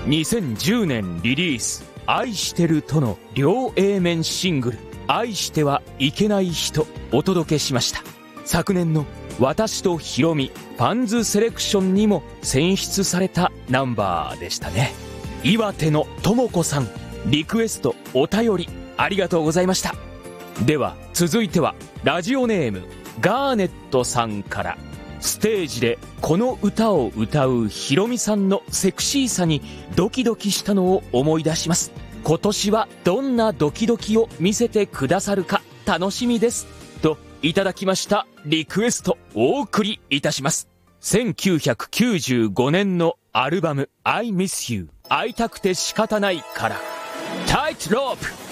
2010年リリース、愛してるとの両 A 面シングル、愛してはいけない人、お届けしました。昨年の私とひろみファンズセレクションにも選出されたナンバーでしたね。岩手のともこさん、リクエストお便りありがとうございました。では続いてはラジオネームガーネットさんから、ステージでこの歌を歌うひろみさんのセクシーさにドキドキしたのを思い出します。今年はどんなドキドキを見せてくださるか楽しみですといただきました。リクエストお送りいたします。1995年のアルバム I Miss You、 会いたくて仕方ないから、タイトロープ。